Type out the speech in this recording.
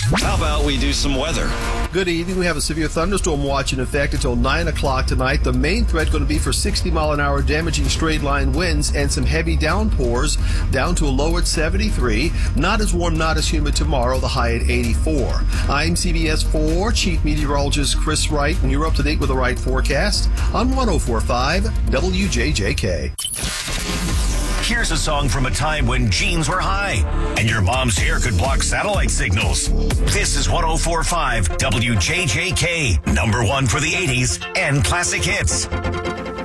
How about we do some weather? Good evening. We have a severe thunderstorm watch in effect until 9 o'clock tonight. The main threat going to be for 60-mile-an-hour damaging straight-line winds and some heavy downpours down to a low at 73. Not as warm, not as humid tomorrow, the high at 84. I'm CBS 4 Chief Meteorologist Chris Wright, and you're up to date with the right forecast on 104.5 WJJK. Here's a song from a time when jeans were high and your mom's hair could block satellite signals. This is 104.5 WJJK, number one for the 80s and classic hits.